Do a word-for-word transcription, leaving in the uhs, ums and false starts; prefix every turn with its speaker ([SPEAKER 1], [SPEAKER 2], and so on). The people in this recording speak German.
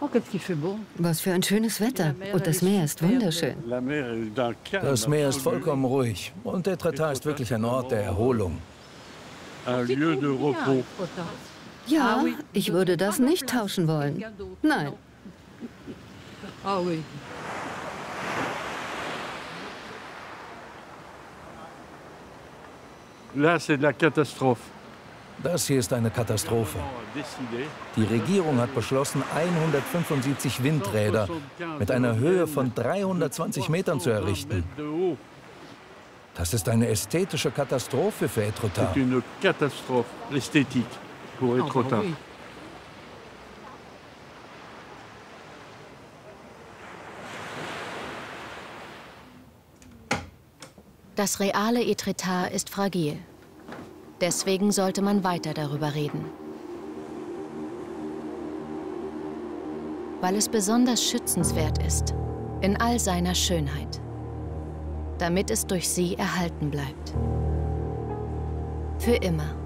[SPEAKER 1] Was für ein schönes Wetter. Und das Meer ist wunderschön.
[SPEAKER 2] Das Meer ist vollkommen ruhig. Und Étretat ist wirklich ein Ort der Erholung.
[SPEAKER 1] Ja, ich würde das nicht tauschen wollen. Nein.
[SPEAKER 2] Das hier ist eine Katastrophe. Die Regierung hat beschlossen, hundertfünfundsiebzig Windräder mit einer Höhe von dreihundertzwanzig Metern zu errichten. Das ist eine ästhetische Katastrophe für Étretat.
[SPEAKER 3] Das reale Étretat ist fragil. Deswegen sollte man weiter darüber reden. Weil es besonders schützenswert ist, in all seiner Schönheit. Damit es durch sie erhalten bleibt. Für immer.